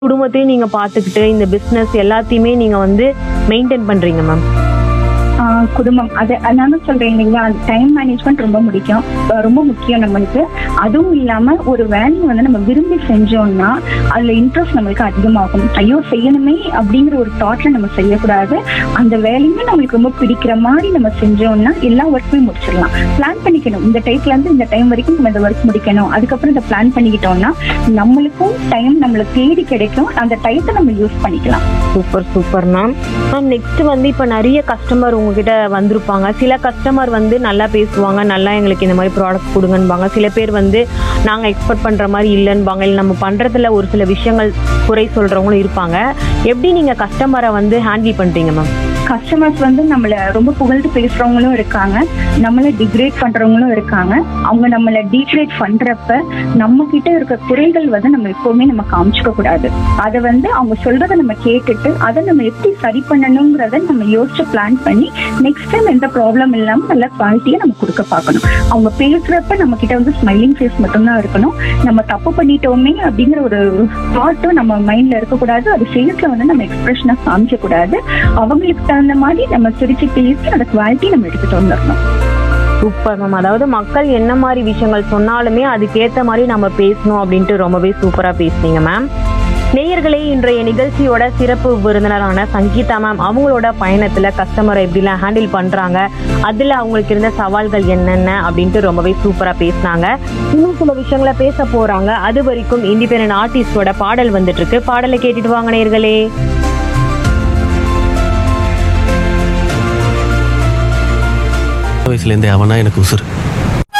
குடும்பத்தையும் நீங்க பார்த்துக்கிட்டு இந்த பிசினஸ் எல்லாத்தையுமே நீங்க வந்து மெயின்டைன் பண்றீங்க மேம்? குடும்பம் அது நானும் சொல்றேன் இல்லைங்களா, டைம் மேனேஜ்மெண்ட் ரொம்ப முக்கியம் நம்மளுக்கு. அதுவும் இல்லாம ஒரு வேலையை வந்து நம்ம விரும்பி செஞ்சோம்னா அதுல இன்ட்ரெஸ்ட் நம்மளுக்கு அதிகமாகும். ஐயோ செய்யணுமே அப்படிங்கிற ஒரு தாட்ல நம்ம செய்யக்கூடாது. அந்த வேலையுமே நம்மளுக்கு ரொம்ப பிடிக்கிற மாதிரி நம்ம செஞ்சோம்னா எல்லா ஒர்க்குமே முடிச்சிடலாம். பிளான் பண்ணிக்கணும், இந்த டைப்ல இருந்து இந்த டைம் வரைக்கும் நம்ம இந்த ஒர்க் முடிக்கணும். அதுக்கப்புறம் இதை பிளான் பண்ணிக்கிட்டோம்னா நம்மளுக்கும் டைம் நம்மளை தேடி கிடைக்கும். அந்த டைத்தை நம்ம யூஸ் பண்ணிக்கலாம். Super super ma'am. நெக்ஸ்ட் வந்து இப்ப நிறைய கஸ்டமர் உங்ககிட்ட வந்திருப்பாங்க. சில கஸ்டமர் வந்து நல்லா பேசுவாங்க, நல்லா எங்களுக்கு இந்த மாதிரி ப்ராடக்ட் கொடுங்கன்பாங்க. சில பேர் வந்து நாங்க எக்ஸ்பெக்ட் பண்ற மாதிரி இல்லைன்பாங்க. இல்லை நம்ம பண்றதுல ஒரு சில விஷயங்கள் குறை சொல்றவங்களும் இருப்பாங்க. எப்படி நீங்க கஸ்டமரை வந்து ஹேண்டில் பண்றீங்க மேம்? கஸ்டமர்ஸ் வந்து நம்மள ரொம்ப புகழ்ந்து பேசுறவங்களும் இருக்காங்க, நம்மள டிகிரேட் பண்றவங்களும் இருக்காங்க. அவங்க நம்மள டிகிரேட் பண்றப்ப நம்ம கிட்ட இருக்க குறைகள் வந்து நம்ம எப்பவுமே நம்ம காமிச்சுக்க கூடாது. அதை வந்து அவங்க சொல்றதை நம்ம கேட்டுட்டு அதை நம்ம எப்படி சரி பண்ணணுங்கிறத நம்ம யோசிச்சு பிளான் பண்ணி நெக்ஸ்ட் டைம் எந்த ப்ராப்ளம் இல்லாம நல்ல குவாலிட்டியை நம்ம கொடுக்க பார்க்கணும். அவங்க பேசுறப்ப நம்ம கிட்ட வந்து ஸ்மைலிங் ஃபேஸ் மட்டும்தான் இருக்கணும். நம்ம தப்பு பண்ணிட்டோமே அப்படிங்கிற ஒரு தாட்டும் நம்ம மைண்ட்ல இருக்கக்கூடாது. அது ஃபேஸ்ல வந்து நம்ம எக்ஸ்பிரஷனா காமிக்க கூடாது. அவங்களுக்கு தகுந்த மாதிரி நம்ம சிரிச்சு பேசி அந்த குவாலிட்டி நம்ம எடுத்துட்டு வந்துடணும். Super ma'am. அதாவது மக்கள் என்ன மாதிரி விஷயங்கள் சொன்னாலுமே அதுக்கேற்ற மாதிரி நம்ம பேசணும் அப்படின்ட்டு ரொம்பவே சூப்பரா பேசுனீங்க மேம். நேயர்களே, இன்றைய நிகழ்ச்சியோட சிறப்பு விருந்தினரான சங்கீதா மேம் அவங்களோட பயணத்துல கஸ்டமரை எப்படிலாம் ஹேண்டில் பண்றாங்க, அதுல அவங்களுக்கு இருந்த சவால்கள் என்னென்ன அப்படின்ட்டு ரொம்பவே சூப்பரா பேசினாங்க. இன்னும் சில விஷயங்களை பேச போறாங்க. அது வரைக்கும் இண்டிபெண்டன்ட் ஆர்டிஸ்டோட பாடல் வந்துட்டு இருக்கு. பாடலை கேட்டுட்டு வாங்க நேயர்களே. வயசுலேருந்தே அவனா எனக்கு உசுறு.